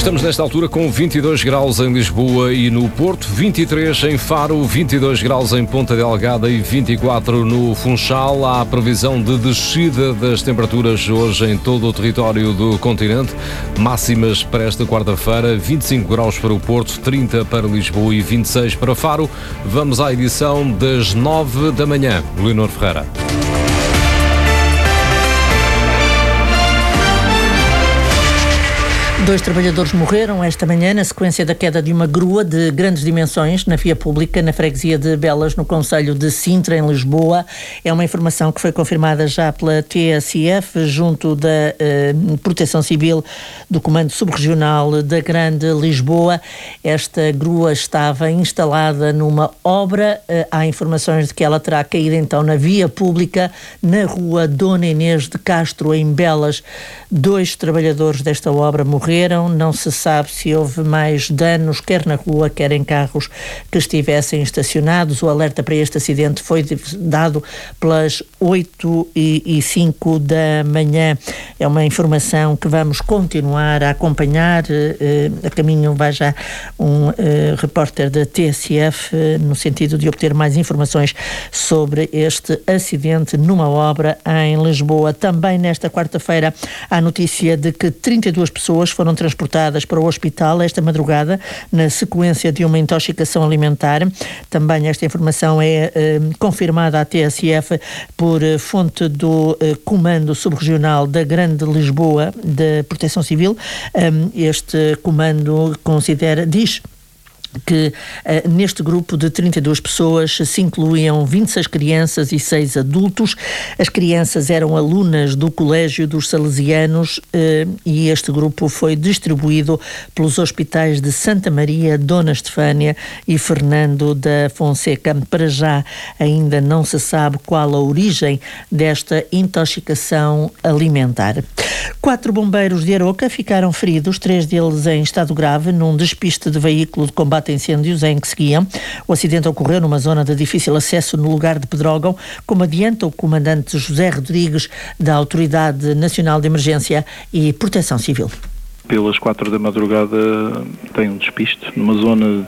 Estamos nesta altura com 22 graus em Lisboa e no Porto, 23 em Faro, 22 graus em Ponta Delgada e 24 no Funchal. Há previsão de descida das temperaturas hoje em todo o território do continente. Máximas para esta quarta-feira, 25 graus para o Porto, 30 para Lisboa e 26 para Faro. Vamos à edição das 9 da manhã. Leonor Ferreira. 2 trabalhadores morreram esta manhã na sequência da queda de uma grua de grandes dimensões na via pública na freguesia de Belas, no concelho de Sintra, em Lisboa. É uma informação que foi confirmada já pela TSF, junto da Proteção Civil do Comando Subregional da Grande Lisboa. Esta grua estava instalada numa obra. Há informações de que ela terá caído então na via pública, na rua Dona Inês de Castro, em Belas. 2 trabalhadores desta obra morreram. Não se sabe se houve mais danos, quer na rua, quer em carros que estivessem estacionados. O alerta para este acidente foi dado pelas 8h05 da manhã. É uma informação que vamos continuar a acompanhar. A caminho vai já um repórter da TSF no sentido de obter mais informações sobre este acidente numa obra em Lisboa. Também nesta quarta-feira há notícia de que 32 pessoas foram transportadas para o hospital esta madrugada na sequência de uma intoxicação alimentar. Também esta informação é confirmada à TSF por fonte do Comando Subregional da Grande Lisboa da Proteção Civil. Este comando diz que neste grupo de 32 pessoas se incluíam 26 crianças e 6 adultos. As crianças eram alunas do Colégio dos Salesianos e este grupo foi distribuído pelos hospitais de Santa Maria, Dona Estefânia e Fernando da Fonseca. Para já ainda não se sabe qual a origem desta intoxicação alimentar. 4 bombeiros de Aroca ficaram feridos, 3 deles em estado grave, num despiste de veículo de combate a incêndios em que seguiam. O acidente ocorreu numa zona de difícil acesso no lugar de Pedrógão, como adianta o comandante José Rodrigues, da Autoridade Nacional de Emergência e Proteção Civil. Pelas 4 da madrugada tem um despiste numa zona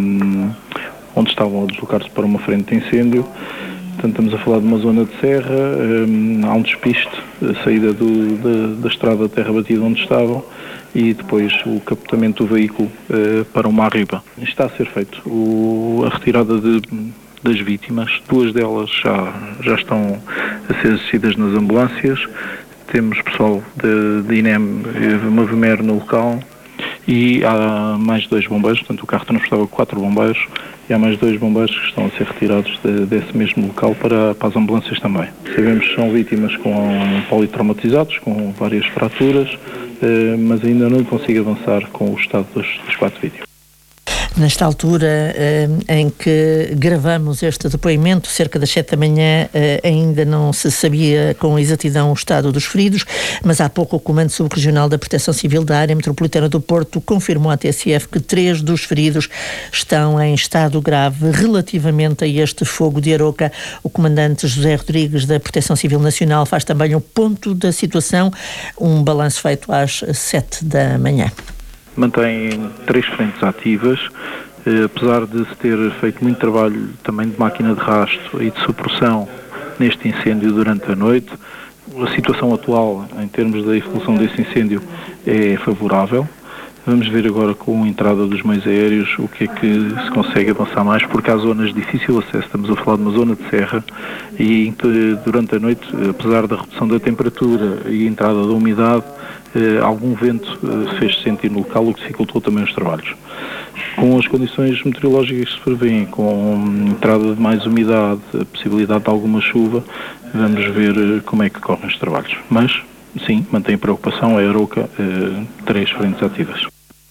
onde estavam a deslocar-se para uma frente de incêndio. Portanto, estamos a falar de uma zona de serra, há um despiste, a saída da estrada de terra batida onde estavam e depois o capotamento do veículo para uma arriba. Está a ser feito a retirada das vítimas, 2 delas já estão a ser assistidas nas ambulâncias. Temos pessoal de INEM, Mavimer no local e há mais 2 bombeiros, portanto o carro transportava 4 bombeiros e há mais 2 bombeiros que estão a ser retirados desse mesmo local para as ambulâncias também. Sabemos que são vítimas com politraumatizados, com várias fraturas, mas ainda não consigo avançar com o estado das 4 vítimas. Nesta altura em que gravamos este depoimento, cerca das 7 da manhã, ainda não se sabia com exatidão o estado dos feridos, mas há pouco o Comando Subregional da Proteção Civil da Área Metropolitana do Porto confirmou à TSF que 3 dos feridos estão em estado grave. Relativamente a este fogo de Aroca, o comandante José Rodrigues, da Proteção Civil Nacional, faz também um ponto da situação, um balanço feito às 7 da manhã. Mantém 3 frentes ativas, apesar de se ter feito muito trabalho também de máquina de rastro e de supressão neste incêndio durante a noite. A situação atual, em termos da evolução desse incêndio, é favorável. Vamos ver agora com a entrada dos meios aéreos o que é que se consegue avançar mais, porque há zonas de difícil acesso. Estamos a falar de uma zona de serra e durante a noite, apesar da redução da temperatura e a entrada da umidade, algum vento fez-se sentir no local, o que dificultou também os trabalhos. Com as condições meteorológicas que se prevêem, com a entrada de mais umidade, a possibilidade de alguma chuva, vamos ver como é que correm os trabalhos. Mas, sim, mantém preocupação, a Aroca, 3 frentes ativas.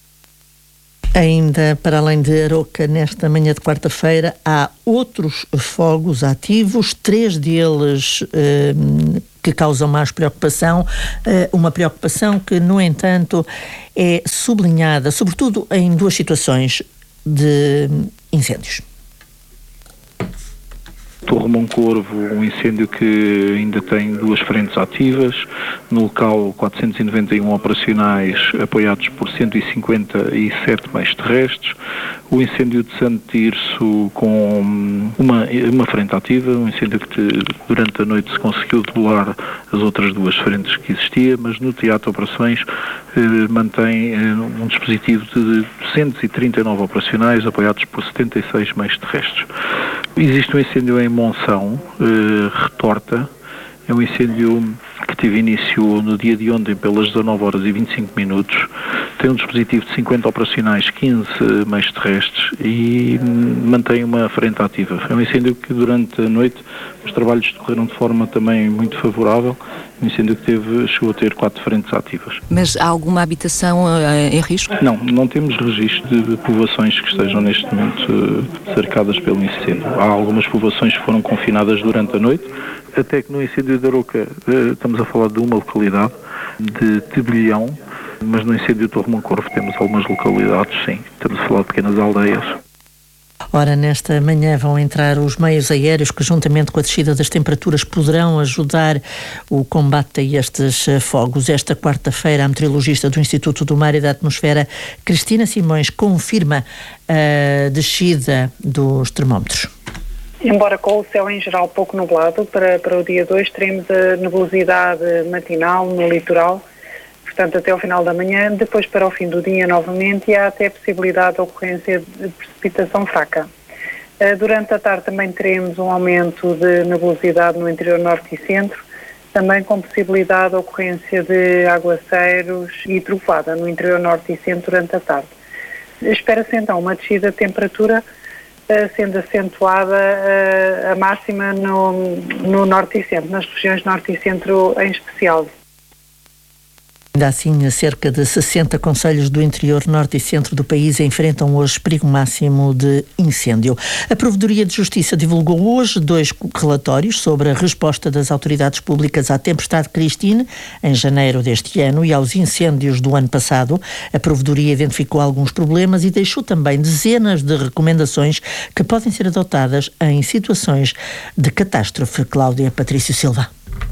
Ainda para além de Aroca, nesta manhã de quarta-feira, há outros fogos ativos, 3 deles que causam mais preocupação, uma preocupação que, no entanto, é sublinhada, sobretudo em 2 situações de incêndios. Torre Moncorvo, um incêndio que ainda tem 2 frentes ativas. No local, 491 operacionais, apoiados por 157 meios terrestres. O incêndio de Santo Tirso, com uma frente ativa, um incêndio que durante a noite se conseguiu debelar as outras 2 frentes que existia, mas no teatro de operações mantém um dispositivo de 239 operacionais, apoiados por 76 meios terrestres. Existe um incêndio em Monção, Retorta. É um incêndio que teve início no dia de ontem pelas 19h25. Tem um dispositivo de 50 operacionais, 15 meios terrestres e mantém uma frente ativa. É um incêndio que durante a noite os trabalhos decorreram de forma também muito favorável. Um incêndio que chegou a ter 4 frentes ativas. Mas há alguma habitação em risco? Não temos registro de povoações que estejam neste momento cercadas pelo incêndio. Há algumas povoações que foram confinadas durante a noite, até que no incêndio da Aroca estamos a falar de uma localidade, de Tebelhão, mas no incêndio de Torre Moncorvo temos algumas localidades, sim. Estamos a falar de pequenas aldeias. Ora, nesta manhã vão entrar os meios aéreos que, juntamente com a descida das temperaturas, poderão ajudar o combate a estes fogos. Esta quarta-feira, a meteorologista do Instituto do Mar e da Atmosfera, Cristina Simões, confirma a descida dos termómetros. Embora com o céu em geral pouco nublado, para o dia 2 teremos a nebulosidade matinal no litoral, portanto até ao final da manhã, depois para o fim do dia novamente, e há até a possibilidade de ocorrência de precipitação fraca. Durante a tarde também teremos um aumento de nebulosidade no interior norte e centro, também com possibilidade de ocorrência de aguaceiros e trovoada no interior norte e centro durante a tarde. Espera-se então uma descida de temperatura, sendo acentuada a máxima no norte e centro, nas regiões norte e centro em especial. Ainda assim, cerca de 60 concelhos do interior, norte e centro do país enfrentam hoje perigo máximo de incêndio. A Provedoria de Justiça divulgou hoje 2 relatórios sobre a resposta das autoridades públicas à tempestade Christine, em janeiro deste ano, e aos incêndios do ano passado. A Provedoria identificou alguns problemas e deixou também dezenas de recomendações que podem ser adotadas em situações de catástrofe. Cláudia Patrício Silva.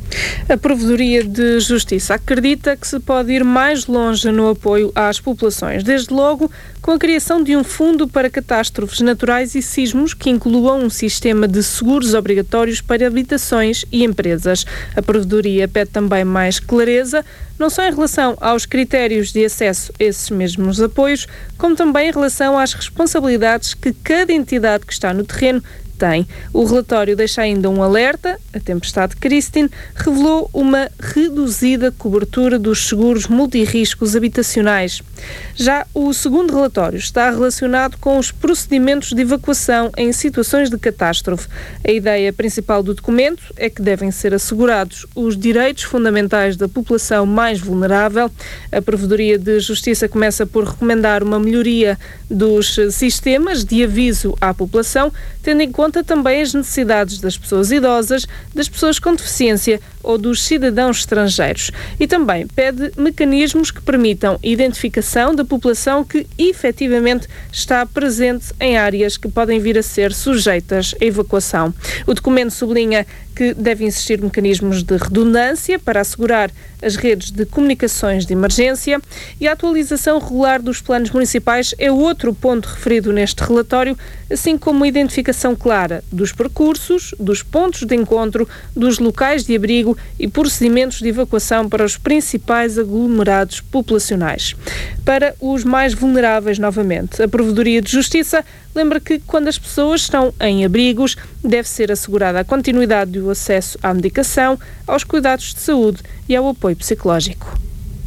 A Provedoria de Justiça acredita que se pode ir mais longe no apoio às populações, desde logo com a criação de um fundo para catástrofes naturais e sismos que incluam um sistema de seguros obrigatórios para habitações e empresas. A Provedoria pede também mais clareza, não só em relação aos critérios de acesso a esses mesmos apoios, como também em relação às responsabilidades que cada entidade que está no terreno tem. O relatório deixa ainda um alerta. A tempestade Christine revelou uma reduzida cobertura dos seguros multirriscos habitacionais. Já o segundo relatório está relacionado com os procedimentos de evacuação em situações de catástrofe. A ideia principal do documento é que devem ser assegurados os direitos fundamentais da população mais vulnerável. A Provedoria de Justiça começa por recomendar uma melhoria dos sistemas de aviso à população, tendo em conta também as necessidades das pessoas idosas, das pessoas com deficiência ou dos cidadãos estrangeiros. E também pede mecanismos que permitam identificação da população que efetivamente está presente em áreas que podem vir a ser sujeitas à evacuação. O documento sublinha que devem existir mecanismos de redundância para assegurar as redes de comunicações de emergência, e a atualização regular dos planos municipais é outro ponto referido neste relatório, assim como a identificação clara dos percursos, dos pontos de encontro, dos locais de abrigo e procedimentos de evacuação para os principais aglomerados populacionais. Para os mais vulneráveis, novamente, a Provedoria de Justiça lembra que, quando as pessoas estão em abrigos, deve ser assegurada a continuidade do acesso à medicação, aos cuidados de saúde e ao apoio psicológico.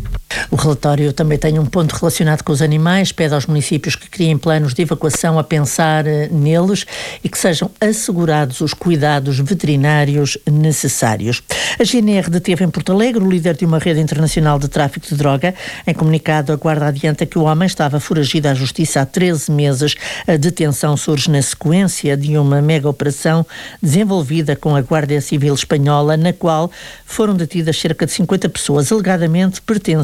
O relatório também tem um ponto relacionado com os animais, pede aos municípios que criem planos de evacuação a pensar neles e que sejam assegurados os cuidados veterinários necessários. A GNR deteve em Porto Alegre o líder de uma rede internacional de tráfico de droga. Em comunicado, a Guarda adianta que o homem estava foragido à justiça há 13 meses. A detenção surge na sequência de uma mega operação desenvolvida com a Guarda Civil Espanhola, na qual foram detidas cerca de 50 pessoas alegadamente pertencentes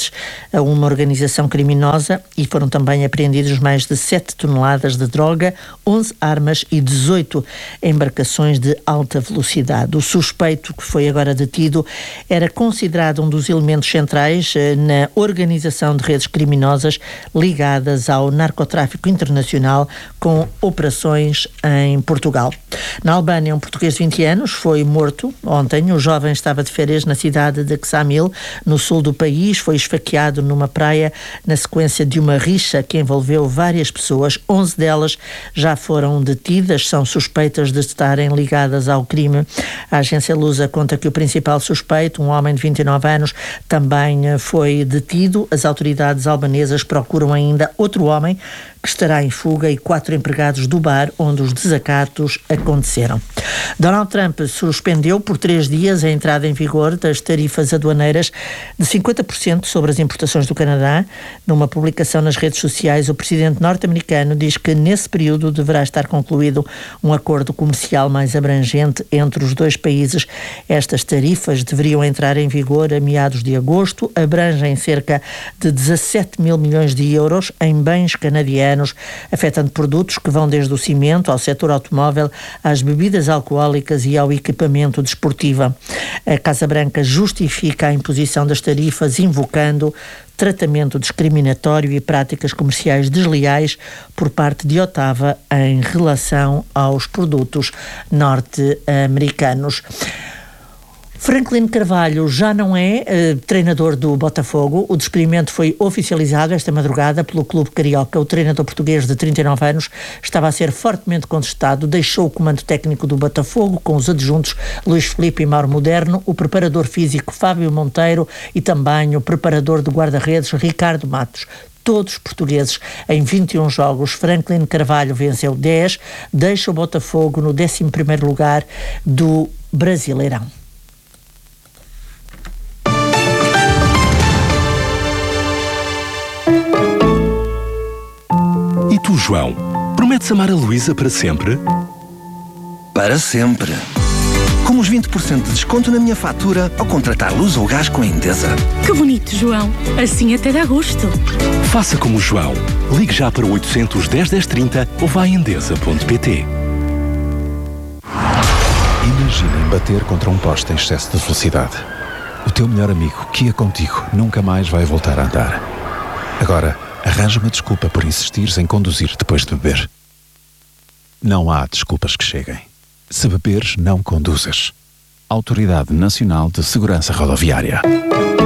pertencentes a uma organização criminosa e foram também apreendidos mais de 7 toneladas de droga, 11 armas e 18 embarcações de alta velocidade. O suspeito, que foi agora detido, era considerado um dos elementos centrais na organização de redes criminosas ligadas ao narcotráfico internacional com operações em Portugal. Na Albânia, um português de 20 anos foi morto ontem. O jovem estava de férias na cidade de Ksamil, no sul do país. Foi esfaqueado numa praia na sequência de uma rixa que envolveu várias pessoas. 11 delas já foram detidas, são suspeitas de estarem ligadas ao crime. A agência Lusa conta que o principal suspeito, um homem de 29 anos, também foi detido. As autoridades albanesas procuram ainda outro homem que estará em fuga e 4 empregados do bar onde os desacatos aconteceram. Donald Trump suspendeu por 3 dias a entrada em vigor das tarifas aduaneiras de 50% sobre as importações do Canadá. Numa publicação nas redes sociais, o presidente norte-americano diz que nesse período deverá estar concluído um acordo comercial mais abrangente entre os dois países. Estas tarifas deveriam entrar em vigor a meados de agosto, abrangem cerca de 17 mil milhões de euros em bens canadianos, afetando produtos que vão desde o cimento ao setor automóvel, às bebidas alcoólicas e ao equipamento desportivo. A Casa Branca justifica a imposição das tarifas invocando tratamento discriminatório e práticas comerciais desleais por parte de Ottawa em relação aos produtos norte-americanos. Franklin Carvalho já não é treinador do Botafogo. O despedimento foi oficializado esta madrugada pelo clube carioca. O treinador português de 39 anos estava a ser fortemente contestado. Deixou o comando técnico do Botafogo com os adjuntos Luís Filipe e Mauro Moderno, o preparador físico Fábio Monteiro e também o preparador de guarda-redes Ricardo Matos. Todos portugueses em 21 jogos. Franklin Carvalho venceu 10, deixa o Botafogo no 11º lugar do Brasileirão. E tu, João, prometes amar a Luísa para sempre? Para sempre. Com os 20% de desconto na minha fatura ao contratar luz ou gás com a Endesa. Que bonito, João. Assim até dá gosto. Faça como o João. Ligue já para o 800 10 10 30 ou vá a endesa.pt. Imaginem bater contra um poste em excesso de velocidade. O teu melhor amigo, que ia contigo, nunca mais vai voltar a andar. Agora, arranja uma desculpa por insistires em conduzir depois de beber. Não há desculpas que cheguem. Se beberes, não conduzas. Autoridade Nacional de Segurança Rodoviária.